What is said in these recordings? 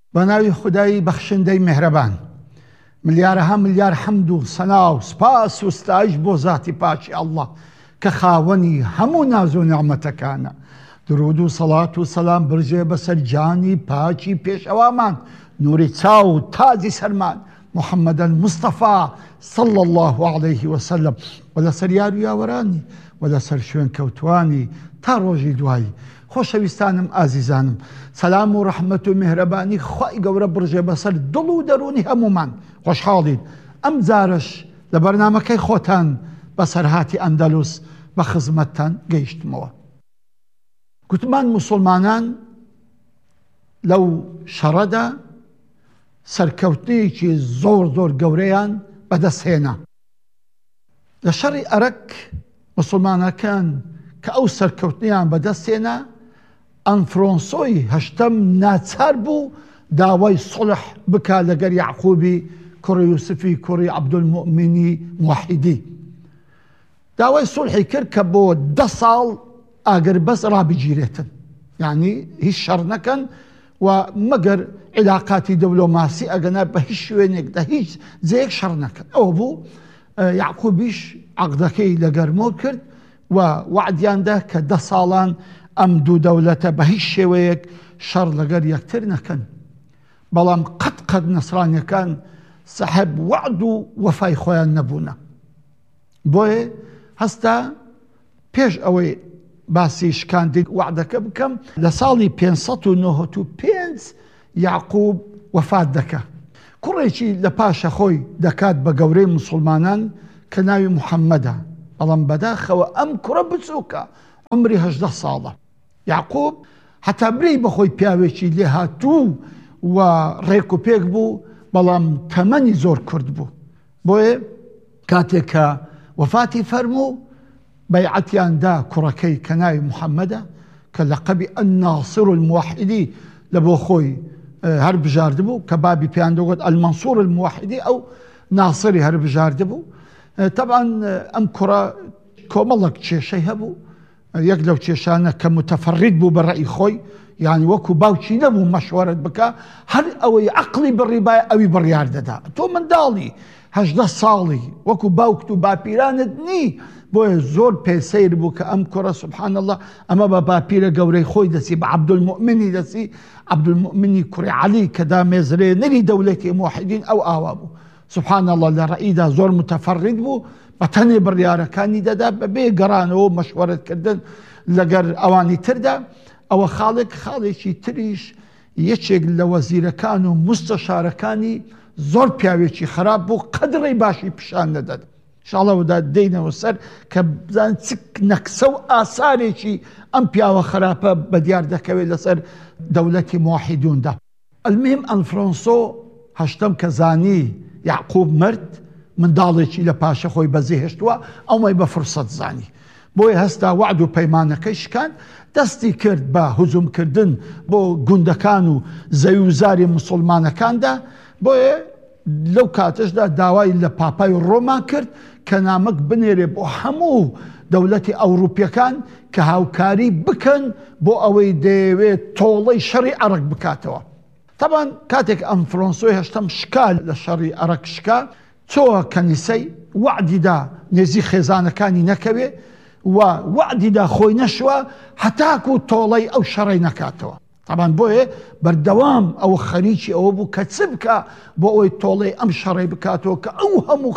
بناوی خدای بخشندەی مهرەبان، ملیارەها ملیار حەمد و سەنا و سپاس و ستایش بۆ ذاتی پاکی ئەڵڵا کە خاوەنی هەموو ناز و نعمەتەکانە. درود و سەڵات و سەلام برژێ بەسەر جانی پاکی پێشەوامان، نوری چاو و تاجی سەرمان محەممەد المستەفا صلى الله عليه وسلم، و لەسەر یار و یاوەرانی و لەسەر شوێن کەوتوانی تا ڕۆژی دوایی. خۆشەویستانم ئازیزانم، سەلام و ڕەحمەت و میهرەبانی خوای گەورە برژێ بەسەر دڵ و دەرونی هەمومان. خۆشحاڵین ئەم جارش لە بەرنامەکەی خۆتان بەسەرهاتی ئەندەلوس بە خزمەتتان گەیشتمەوە. گوتمان موسڵمانان لەو شەڕەدا سەرکەوتنێکی زۆر زۆر گەورەیان بەدەستهێنا. لە شەڕی ئەرەک موسڵمانەکان کە ئەو سەرکەوتنیان بەدەستهێنا، ئەنفرۆنسۆی هەشتەم ناچار بوو داوای سڵح بکا لەگەر یعقوبی کوڕی یوسفی کوڕی عەبدولمومینی موحیدی. داوای سڵحی کرد کە بۆ 10 ساڵ ئاگربەس ڕابگیرێتن، یعنی هیچ شەڕ نەکەن و مەگەر علاقاتی دەولۆماسی ئەگەنا بە هیچ شوێنێکدا هیچ جەیەک شەڕ نەکەن. ئەوە بوو یعقوبیش عەقدەکەی لەگەرمۆ کرد و وعدیاندا کە 10 ساڵان ئەم دوو دەولەتە بە هیچ شێوەیەک شەڕ لەگەر یەکتر نەکەن. بەڵام قەت نەسرانیەکان سەحب وعد و وەفای خۆیان نەبوونە. بۆیە هەستا پێش ئەوەی باسی شکاندی وعدەکە بکەم، لە ساڵی 595 یعقوب وەفات دەکا. کوڕێکی لە پاشە خۆی دەکات بە گەورەی موسڵمانان کە ناوی محەممەدە، بەڵام بەداخەوە ئەم کوڕە بچووکە، عمری 18 ساڵە. یعقوب حتا برەی بەخۆی پیاوێکی لێ هاتوو و ڕێک و پێک بوو، بەڵام تەمەنی زۆر کورد بوو. بۆیە کاتێک کە وەفاتی فەرموو، بەیعەتیاندا کوڕەکەی کە ناوی محەممەدە کە لەقەبی الناصر الموحیدی لە بۆ خۆی هەر بژاردبوو، کە بابی پێیان دەگوت المەنسوور الموحیدی، ئەو ناسری هەر بژاردبوو. طبعا ئەم کوڕە کۆمەڵک کێشەی هەبوو. یەک لەو کێشانە کە متەفەڕید بوو بە ڕەئی خۆی، یعنی وەکو باوکی نەبوو مەشوەرت بکە، هەر ئەوەی عەقڵی بڕیبایە ئەوی بڕیار دەدا. تۆ منداڵی 18 ساڵی وەکو باوکت و باپیرانت نی. بۆیە زۆر پێسەیر بوو کە ئەم کوڕە سبحان الله ئەمە بە باپیرە گەورەی خۆی دەسی، بە عەبدولمومینی دەسی، عەبدولمومینی کوڕی عەلی کە دامێزرێنەری دەولەتی موحیدین ئەو ئاوا بوو. سبحان الله لە ڕەئیدا زۆر متەفەڕید بوو، بە تەنێ بڕیارەکانی دەدا بەبێ گەڕانەوە مەشوەرەتکردن لەگەر ئەوانی تردا. ئەوە خاڵێکی تریش یەکێک لە وەزیرەکان و مستەشارەکانی زۆر پیاوێکی خراپ بوو، قەدڕی باشی پیشان نەدەدا. ئینشاڵڵا دێینەوە سەر کە بزان چ نەکسە و ئاسارێکی ئەم پیاوە خراپە بەدیار دەکەوێت لەسەر دەولەتی موحیدوندا. ئەلمهم ئەنفرۆنسۆ هەشتەم کە زانی یعقوب مرد، منداڵێکی لە پاشە خۆی بەزێهێشتووە، ئەومەی بە فرسەت زانی. بۆیە هەستا وعد و پەیمانەکەی شکاند، دەستی کرد بە هجوومکردن بۆ گوندەکان و زەوی و زاری موسڵمانەکاندا. بۆیە لەو کاتەشدا داوای لە پاپای ڕۆمان کرد کە نامەک بنێرێ بۆ هەموو دەولەتی ئەوروپیەکان کە هاوکاری بکەن بۆ ئەوەی دەیەوێت تۆڵەی شەڕی عەرەک بکاتەوە. طبعا کاتێک ئەنفرۆنسۆی هەشتەم شکال لە شەڕی عەرەک شکا، چۆوە کەنیسەی وعدیدا نێزی خێزانەکانی نەکەوێ و وعدیدا خۆی نەشوە هەتاکو تۆڵەی ئەو شەڕی نەکاتەوە. طبعا بۆیە بەردەوام ئەو خەریکی ئەوە بوو کە چ بکە بۆ ئەوەی تۆڵەی ئەم شەڕی بکاتەوە کە ئەو هەموو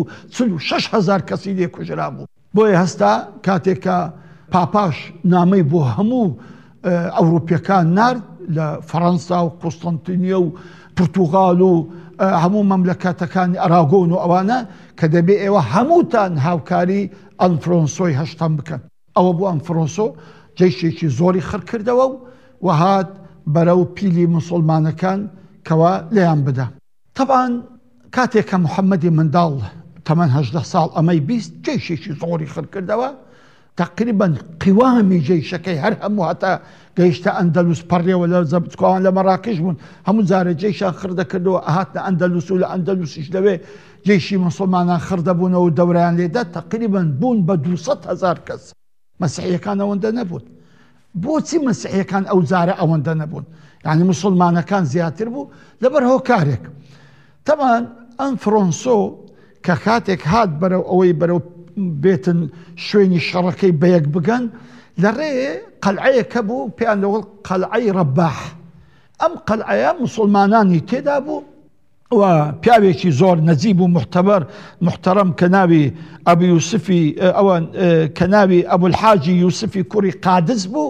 146,000 کەسی لێ کوژرا بوو. بۆیە هەستا کاتێک کە پاپاش نامەی بۆ هەموو ئەوروپیەکان نارد لە فەڕەنسا و قوستەنتینیە و پورتوغال و هەموو مەملەکەتەکانی ئەراگۆن و ئەوانە کە دەبێ ئێوە هەمووتان هاوکاری ئەنفرۆنسۆی هەشتەم بکەن. ئەوە بوو ئەنفرۆنسۆ جێشێکی زۆری خڕکردەوە و هات بەرەو پیلی موسڵمانەکان کەوا لێیان بدا. طبعا کاتێک کە محەممەدی منداڵ تەمەن 18 ساڵ ئەمەی 20 جێشێکی زۆری خڕکردەوە، تقریبا قیوامی جێشەکەی هەر هەموو هەتا گەیشتە ئەندەلوس پەڕێەوە لە زەبچکوان لە مەراکش بوون، هەموو جارە جێشان خردەکردەوە ئەهاتنە ئەندەلوس و لە ئەندەلوسیش لەوێ جێشی موسڵمانان خردەبوونەوە و دەورەیان لێدا تقریبا بوون بە 200,000 کەس. مەسیحیەکان ئەوەندە نەبوون. بۆچی مەسیحیەکان ئەو جارە ئەوەندە نەبوون، یعنی مسلمانەکان زیاتر بوو لەبەر هۆکارێک. طبعا ئەم فرۆنسۆ کە کاتێک هات بەرەو ئەوەی بەرەو بێتن شوێنی شەڕەکەی بەیەک بگەن، لەڕێ قەلعەیەکە بوو پێیان دەوڵ قەلعەی ڕەباح. ئەم قەلعەیە مسلمانانی تێدا بوو و پیاوێکی زۆر نەجیب و محتەرەم کە ناوی ئەبو یوسفی ئەوان کە ناوی ئەبولحاجی یوسفی کوڕی قادس بوو،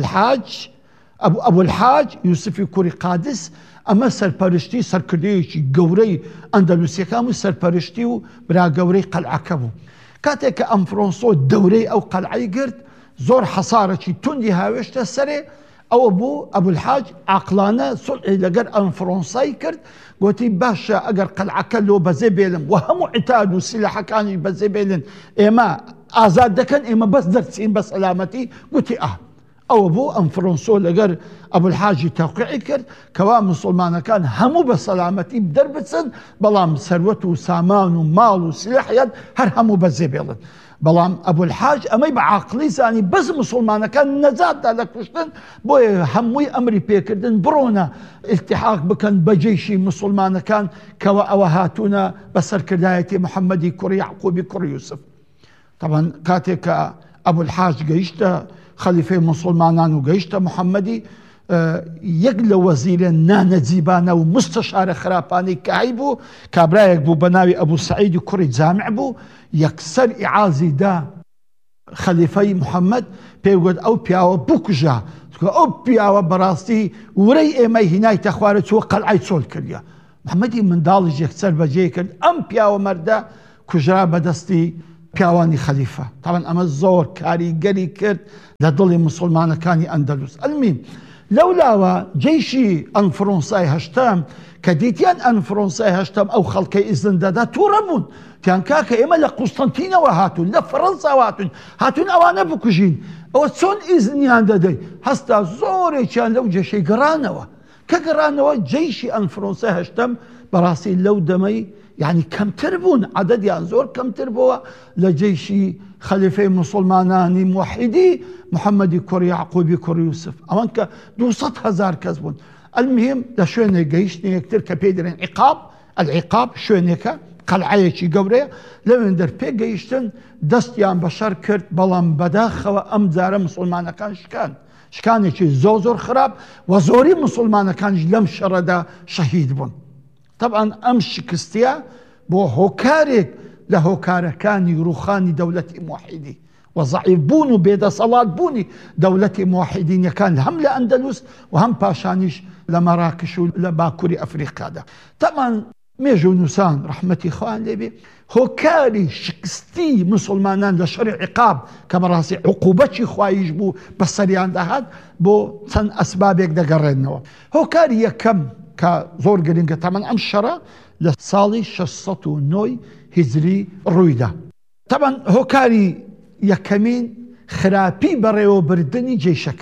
ئەبولحاج یوسفی کوڕی قادس. ئەمە سەرپەرشتی سەرکردەیەکی گەورەی ئەندەلوسیەکان و سەرپەرشتی و برا گەورەی قەلعەکە بوو. کاتێک کە ئەم فرۆنسۆ دەورەی ئەو قەلعەی گرت، زۆر حەسارەکی توندی هاوێشتە سەرێ. ئەوە بوو ئەبولحاج عاقلانە سولحی لەگەر ئەم فرۆنسای کرد، گوتی باشە ئەگەر قەلعەکە لۆ بەزێ بێلم و هەموو عتاد و سیلەحەکانی بەزێ بێلن، ئێمە ئازاد دەکەن، ئێمە بەس دەرچین بە سەلامەتی. گوتی ئەوە بوو ئەم فرۆنسۆ لەگەر ئەبولحاجی تەوقیعی کرد کەوا مسلمانەکان هەموو بە سەلامەتی دەربچن، بەڵام سەروەت و سامان و ماڵ و سلاحیان هەر هەموو بەزێ بێڵن. بەڵام ئەبولحاج ئەمەی بە عاقلی زانی بەس مسلمانەکان نەجاتدا لە کوشتن، بۆیە هەمووی ئەمری پێکردن بڕۆنە ئیلتیحاق بکەن بە جەیشی مسلمانەکان کەوە ئەوە هاتوونە بە سەرکردایەتی محەممەدی کوڕی یعقوبی کوڕی یوسف. طبعا کاتێک کە ئەبولحاج گەیشتە خەلیفەی مسلمانان و گەیشتە محەممەدی، یەک لە وەزیرە نانەجیبانە و مستەشارە خراپانەی کەعی بوو، کابرایەک بوو بە ناوی ئەبوو سەعیدی کوڕی جامع بوو، یەکسەر ئیعازی دا خەلیفەی محەممەد، پێیگوت ئەو پیاوە بکوژە، ئەو پیاوە بەڕاستی ورەی ئێمەی هینایتە خوارە چوە قەلعەی چۆل کردە. محەممەدی منداڵیش یەکسەر بەجێ کرد، ئەم پیاوە مەردە کوژرا بەدەستی پیاوانی خەلیفە. طبعا ئەمە زۆر کاریگەری کرد لە دڵی مسلمانەکانی ئەندەلوس. ئەلمیم لەولاوە جەیشی ئەم فرۆنسای هەشتم کە دیتیان ئەم فرۆنسای هەشتم ئەو خەڵکەی ئیزن دەدا تووڕە بوون، تیان کاکە ئێمە لە قوستەنتینەوە هاتوون، لە فەڕەنسا هاتوون ئەوانە بکوژین، ئەوە چۆن ئیزنیان دەدەی؟ هەستا زۆرێکیان لەو جێشەی گەڕانەوە، کە گەڕانەوە جەیشی ئەم فرۆنسای هەشتم بەڕاستی لەو دەمەی يعني کەمتر بوون، عەدەدیان زۆر کەمتر بووە لە جەیشی خەلیفەی مسلمانانی موحیدی محەممەدی کوڕی یعقوبی کوڕی یوسف، ئەوان کە 200,000 کەس بوون. ئەلمهم لە شوێنێک گەیشتن یەکتر کە پێی دەڵێن العقاب شوێنێکە قەلعەیەکی گەورەیە، لەوێن دەرپێ گەیشتن دەستیان بە شەر کرد، بەڵام بەداخەوە ئەم جارە مسلمانەکان شکانێکی زۆر خراپ و زۆری مسلمانەکانش لەم شەڕەدا شەهید بوون. طبعا ئەم شکستیە بۆ هۆکارێک لە هۆکارەکانی ڕوخانی دەوڵەتی موحیدی و ضعیف بوون و بێدەسەڵات بوونی دەوڵەتی موحیدینیەکان هەم لە ئەندەلوس و هەم پاشانیش لە مەراکش و لە باکووری ئەفریقادا. طبعا مێژە و نووسان ڕەحمەتی خوان لێبێ هۆکاری شکستی مسلمانان لە شەڕی عقاب کە بەڕاستی عقوبەتی خوایش بوو بە سەریان داهات بۆ چەند ئەسبابێک دەگەڕێنەوە. هۆکاری یەکەم کە زۆر گرنگە تەمەن ئەم شەڕە لە ساڵی 609 هیجری ڕوویدا. طبعا هۆکاری یەکەمین خراپی بەڕێوەبردنی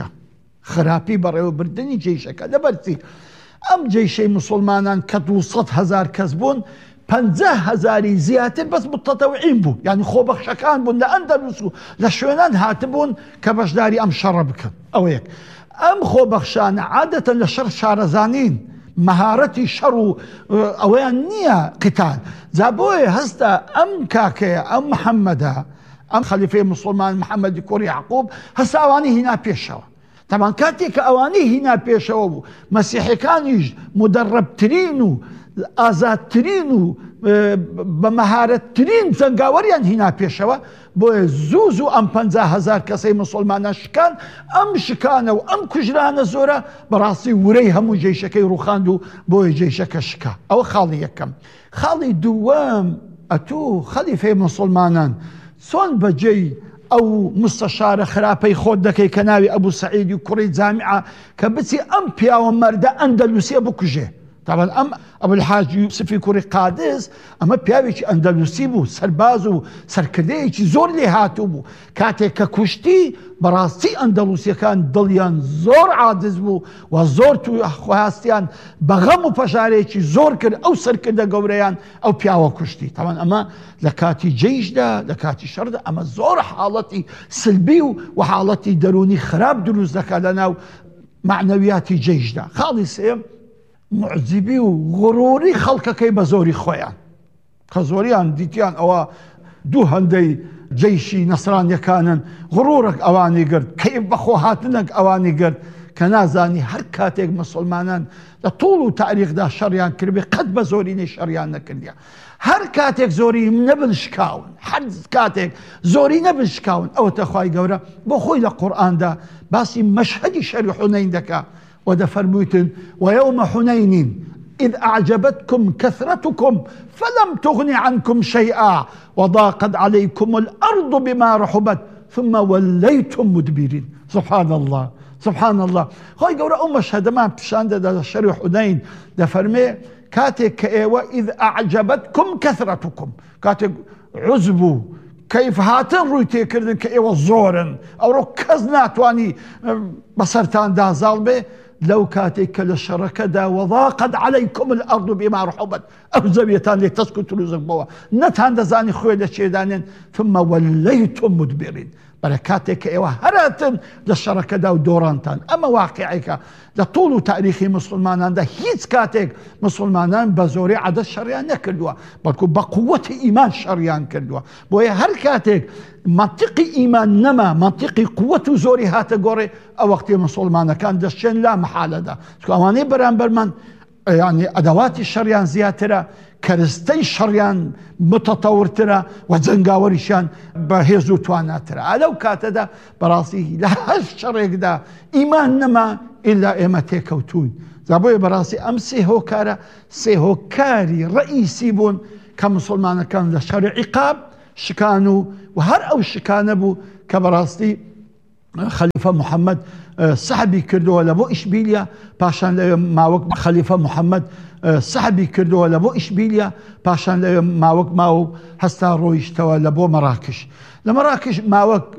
جێیشەکە لەبەرچی ئەم جێیشەی مسلمانان کە 200,000 کەس بوون، 50,000 زیاتر بەس متەتەوعین بوو، یعنی خۆبەخشەکان بوون لە ئەندەلوس و لە شوێنان هاتبوون کە بەشداری ئەم شەڕە بکەن. ئەوە یەک. ئەم خۆبەخشانە عادەتەن لە شەڕ شارەزانین، مەهارەتی شەڕ و ئەوەیان نییە قتال. جا بۆیە هەستا ئەم کاکەیە ئەم محەممەدە ئەم خەلیفەی مسلمان محەممەدی کوڕی یعقوب هەستا ئەوانی هینا پێشەوە. طبعا کاتێک کە ئەوانەی هینا پێشەوە بوو، مەسیحەکانیش مدەڕەبترین و ئازادترین و بە مەهارەتترین جەنگاوەریان هینا پێشەوە، بۆیە زوو ئەم 50,000 کەسەی مسلمانە شکان، ئەم شکانە و ئەم کوژرانە زۆرە بەڕاستی ورەی هەموو جێیشەکەی ڕوخاند و بۆیە جێیشەکە شکا. ئەوە خاڵی یەکەم. خاڵی دووەم ئەتوو خەلیفەی مسلمانان چۆن بەجێی ئەو مستەشارە خراپەی خۆت دەکەی کە ناوی ئەبوو سەعیدی کوڕی جامعە کە بچی ئەم پیاوە مەردە ئەندەلوسیە بکوژێ. طبعا ابو الحاج يوسفی کوڕی قادس ئەمە پیاوێکی ئەندەلوسی بوو، سەرباز و سەرکردەیەکی زۆر لێ هاتوو بوو. کاتێک کە کوشتی بەڕاستی ئەندەلوسیەکان دڵیان زۆر عاجز بوو و زۆر توی خۆهاستیان بە غەم و پەژارێکی زۆر کرد ئەو سەرکردە گەورەیان ئەو پیاوە کوشتی. طبعا ئەمە لە کاتی جەیشدا لە کاتی شەڕدا ئەمە زۆر حاڵەتی سلبی و حاڵەتی دەرونی خراپ دروست دەکات لەناو معنەویاتی جەیشدا. خاڵی سێم معجبی و غڕوری خەڵکەکەی بە زۆری خۆیان، کە زۆریان دیتیان ئەوە دوو هەندەی جەیشی نەسرانیەکانن، غڕورێک ئەوانی گرت، کەیف بەخۆ هاتنێک ئەوانی گرت کە نازانی هەر کاتێک مسلمانان لە توڵ و تاریخدا شەڕیان کردبێ قەت بە زۆرینەی شەڕیان نەکردیە. هەر کاتێک زۆری نەبن شکاون، هەر کاتێک زۆری نەبن شکاون، ئەوەتە خوای گەورە بۆ خۆی لە قورئاندا باسی مەشهەدی شەری حونەین دەکات ودفرموتن ويوم حنين إذ أعجبتكم كثرتكم فلم تغن عنكم شيئا وضاقت عليكم الأرض بما رحبت ثم وليتم مدبرين. سبحان الله سبحان الله. خواهي قورا مشهد ما بشان دا شرح حنين دفرمي كاتك كأيوة إذ أعجبتكم كثرتكم، كاتك عزبوا كيف هاتن رويتي كردن كأيوة زورن أو ركز ناتواني بصرتان دا ظالبه لو كاتك للشركة دا وضاقت عليكم الأرض بما رحبت أو زبيتان لتسكت رزق بوا نتان دزاني خوية لشيدانين ثم وليتم مدبرين. بركاتك ايوه هراتن للشركة دا ودورانتان. اما واقعيك لطول تاريخي مسلمان دا هيت كاتك مسلمان بزوري عدد شريان نكردوا بلكو بقوة ايمان شريان كردوا بويا هر كاتك منطقي ايمان نما منطقي قوة زوري هاتا قوري او وقت مسلمان كان دشين لا محالة دا اواني بران برمان يعني ادوات الشريان زياترة كرستي شريان متطورترا وزنقاوريشان بهزو تواناترا لو كاتدا براسي لا الشريك دا ايمان نما الا ايما تيكوتون زابوي براسي ام سيهوكاري رئيسي بون كمسلمان كان لشرع عقاب شكانو وهر او شكانبو كبراسي خليفة محمد سحبي كردو لبو إشبيليا باشان ماوك خليفة محمد سحبي كردو لبو إشبيليا باشان ماوك ماو هستا رويشتوا لبو مراكش لمراكش ماوك